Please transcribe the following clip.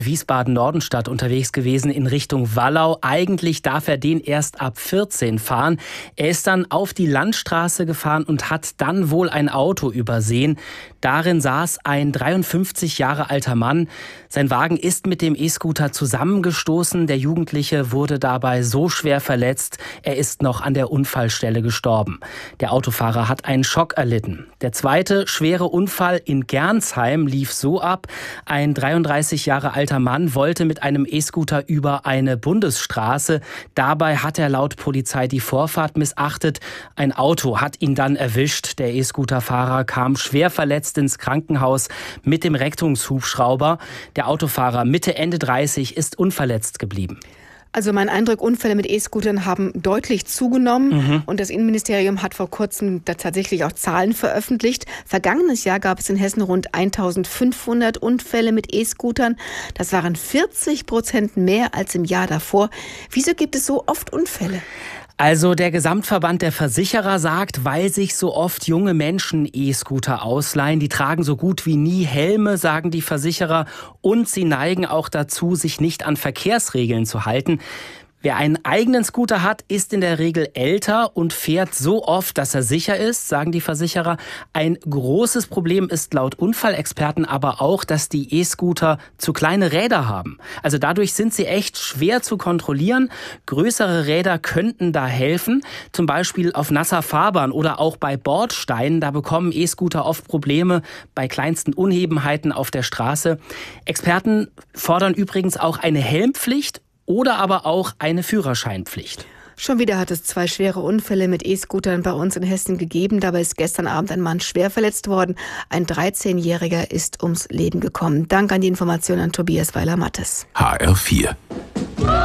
Wiesbaden-Nordenstadt unterwegs gewesen in Richtung Wallau. Eigentlich darf er den erst ab 14 fahren. Er ist dann auf die Landstraße gefahren und hat dann wohl ein Auto übersehen. Darin saß ein 53 Jahre alter Mann. Sein Wagen ist mit dem E-Scooter zusammengestoßen. Der Jugendliche wurde dabei so schwer verletzt, er ist noch an der Unfallstelle gestorben. Der Autofahrer hat einen Schock erlitten. Der zweite schwere Unfall in Gernsheim lief so ab. Ein 33 Jahre alter Mann wollte mit einem E-Scooter über eine Bundesstraße. Dabei hat er laut Polizei die Vorfahrt missachtet. Ein Auto hat ihn dann erwischt. Der E-Scooter-Fahrer kam schwer verletzt ins Krankenhaus mit dem Rettungshubschrauber. Der Autofahrer Mitte, Ende 30 ist unverletzt geblieben. Also mein Eindruck, Unfälle mit E-Scootern haben deutlich zugenommen. Und das Innenministerium hat vor kurzem da tatsächlich auch Zahlen veröffentlicht. Vergangenes Jahr gab es in Hessen rund 1500 Unfälle mit E-Scootern. Das waren 40% mehr als im Jahr davor. Wieso gibt es so oft Unfälle? Also der Gesamtverband der Versicherer sagt, weil sich so oft junge Menschen E-Scooter ausleihen, die tragen so gut wie nie Helme, sagen die Versicherer, und sie neigen auch dazu, sich nicht an Verkehrsregeln zu halten. Wer einen eigenen Scooter hat, ist in der Regel älter und fährt so oft, dass er sicher ist, sagen die Versicherer. Ein großes Problem ist laut Unfallexperten aber auch, dass die E-Scooter zu kleine Räder haben. Also dadurch sind sie echt schwer zu kontrollieren. Größere Räder könnten da helfen, zum Beispiel auf nasser Fahrbahn oder auch bei Bordsteinen. Da bekommen E-Scooter oft Probleme bei kleinsten Unebenheiten auf der Straße. Experten fordern übrigens auch eine Helmpflicht oder aber auch eine Führerscheinpflicht. Schon wieder hat es 2 schwere Unfälle mit E-Scootern bei uns in Hessen gegeben. Dabei ist gestern Abend ein Mann schwer verletzt worden. Ein 13-Jähriger ist ums Leben gekommen. Dank an die Information an Tobias Weiler-Mattes. HR4